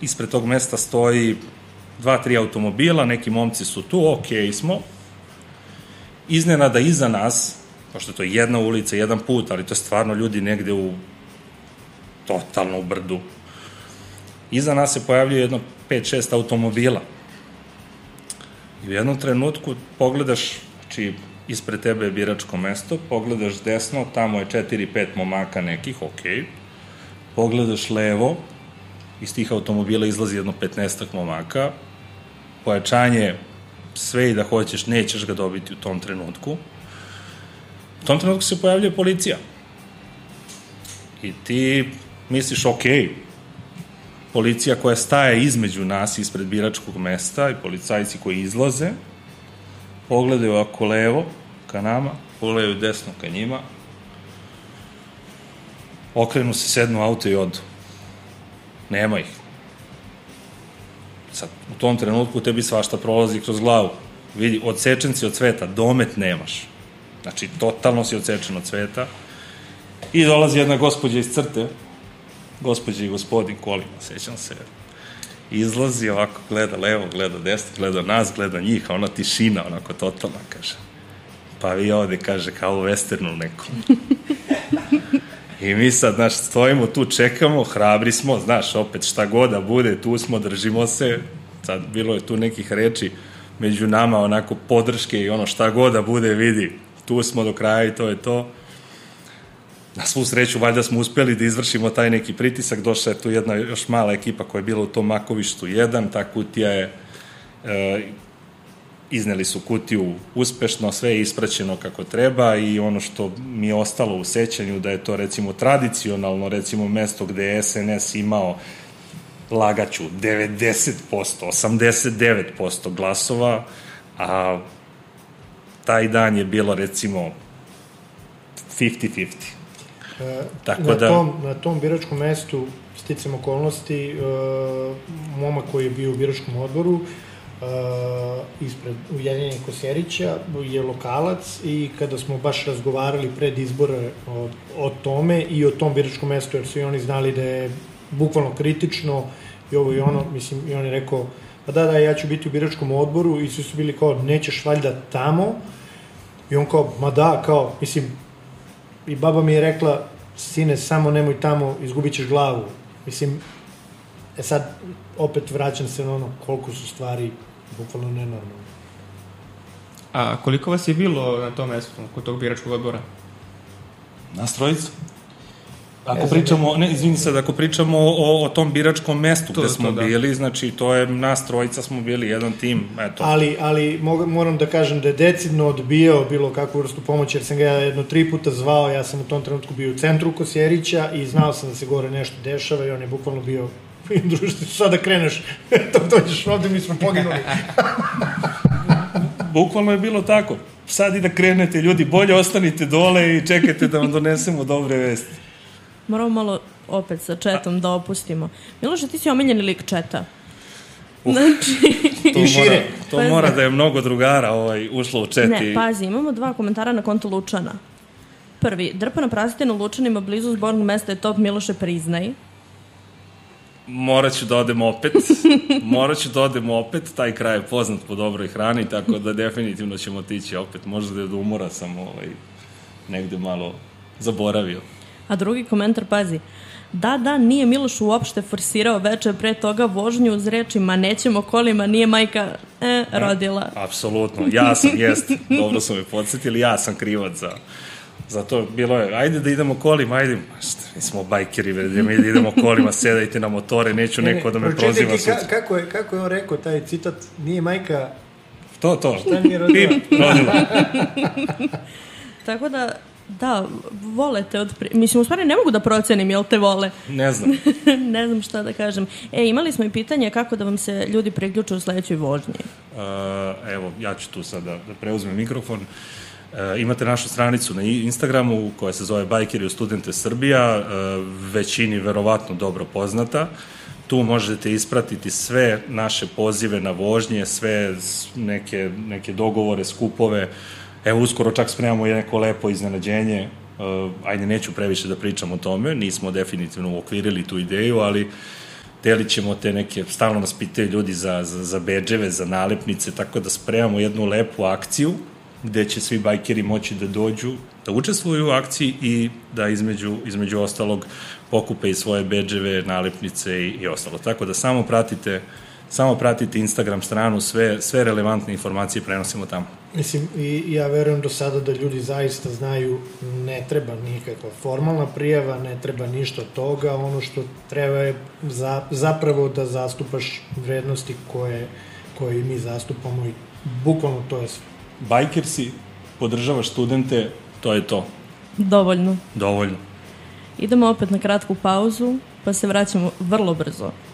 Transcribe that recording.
ispred tog mesta stoji 2-3 automobila, neki momci su tu, okej smo. Iznenada iza nas, pošto je to jedna ulica, jedan put, ali to je stvarno ljudi negde totalno u brdu. Iza nas se pojavljuje jedno 5-6 automobila. I u jednom trenutku pogledaš, znači ispred tebe je biračko mesto, pogledaš desno, tamo je 4-5 momaka nekih, okej. Pogledaš levo, iz tih automobila izlazi jedno 15 momaka, pojačanje sve i da hoćeš, nećeš ga dobiti u tom trenutku. U tom trenutku se pojavljuje policija. I ti misliš, okej, policija koja staje između nas, ispred biračkog mesta i policajci koji izlaze, pogledaju ako levo ka nama, pogledaju desno ka njima, okrenu se, sednu u auto i odu. Nema ih. Sad, u tom trenutku tebi svašta prolazi kroz glavu. Vidi, odsečen si od sveta, domet nemaš. Znači, totalno si odsečen od sveta. I dolazi jedna gospođa iz CRTE, gospođa i gospodin Kolima, sećam se. Izlazi ovako, gleda levo, gleda desno, gleda nas, gleda njih, a ona tišina, onako totalna, kaže. Pa vi ovde, kaže, kao u westernu nekom. I mi sad, znaš, stojimo tu, čekamo, hrabri smo, znaš, opet šta god da bude, tu smo, držimo se, sad bilo je tu nekih reči među nama, onako podrške i ono šta god da bude, vidi, tu smo do kraja i to je to. Na svu sreću, valjda smo uspeli da izvršimo taj neki pritisak, došla je tu jedna još mala ekipa koja je bila u tom Makovištu 1, ta kutija je, izneli su kutiju uspešno, sve je ispraćeno kako treba i ono što mi je ostalo u sećanju da je to recimo tradicionalno, recimo mesto gde je SNS imao, lagaću, 90%, 89% glasova, a taj dan je bilo recimo 50-50. Na tom biračkom mestu, sticam okolnosti, momak koji je bio u biračkom odboru, ispred Ujedinjenih Kosjerića, je lokalac i kada smo baš razgovarali pred izbore o tome i o tom biračkom mestu, jer su i oni znali da je bukvalno kritično i ovo i ono, mislim, i on je rekao, pa da, ja ću biti u biračkom odboru i svi su bili kao, nećeš valjda tamo, i on kao, ma da, kao, mislim, i baba mi je rekla, sine, samo nemoj tamo, izgubit ćeš glavu. Mislim, sad, opet vraćam se na ono koliko su stvari bukvalno nenormalne. A koliko vas je bilo na tom mestu, kod tog biračkog odbora? Nas trojica. Ako pričamo, izvini sad, ako pričamo o tom biračkom mestu gde smo bili, znači to je nas trojica smo bili, jedan tim, eto. Ali moram da kažem da je decidno odbijao bilo kakvu vrstu pomoći, jer sam ga jedno 3 puta zvao, ja sam u tom trenutku bio u centru Kosjerića i znao sam da se gore nešto dešava i on je bukvalno bio, društvo, sada kreneš, dođeš ovde, mi smo poginuli. Bukvalno je bilo tako. Sad i da krenete, ljudi, bolje ostanite dole i čekajte da vam donesemo dobre vesti. Moramo malo opet sa četom da opustimo. Miloše, ti si omiljeni lik četa. Znači... To mora da je mnogo drugara ušlo u čet. Ne, pazi, imamo 2 komentara na konto Lučana. Prvi, drpa na prasetinu Lučanima blizu zbornog mesta je top, Miloše, priznaj. Morat ću da odem opet, taj kraj je poznat po dobroj hrani, tako da definitivno ćemo otići opet. Možda da je do umora sam negde malo zaboravio. A drugi komentar, pazi, da, nije Miloš uopšte forsirao veče pre toga vožnju uz rečima nećemo kolima, nije majka rodila. Apsolutno, ja sam, dobro su me podsjetili, ja sam krivac za to. Bilo je, ajde da idemo kolima, ajde, mi smo bajkeri, da idemo kolima, sedajte na motore, neću neko da me proziva sutra. Kako je on rekao taj citat, nije majka... To. Šta nije rodila? Tako da, vole te mislim, u stvari ne mogu da procenim, jel te vole? Ne znam. Ne znam šta da kažem. Imali smo i pitanje kako da vam se ljudi priključe u sledećoj vožnji. Evo, ja ću tu sad da preuzmem mikrofon. Imate našu stranicu na Instagramu koja se zove Bajkeri u studente Srbija, većini verovatno dobro poznata. Tu možete ispratiti sve naše pozive na vožnje, sve neke dogovore, skupove. Evo, uskoro čak spremamo neko lepo iznenađenje, ajde, neću previše da pričam o tome, nismo definitivno uokvirili tu ideju, ali delit ćemo te neke, stalno nas pitaju ljudi za bedževe, za nalepnice, tako da spremamo jednu lepu akciju gde će svi bajkeri moći da dođu, da učestvuju u akciji i da između ostalog pokupe i svoje bedževe, nalepnice i ostalo. Tako da samo pratite Instagram stranu, sve relevantne informacije prenosimo tamo. Mislim, i ja verujem do sada da ljudi zaista znaju, ne treba nikakva formalna prijava, ne treba ništa od toga, ono što treba je zapravo da zastupaš vrednosti koje mi zastupamo i bukvalno to je sve. Bajker si, podržavaš studente, to je to. Dovoljno. Dovoljno. Idemo opet na kratku pauzu, pa se vraćamo vrlo brzo.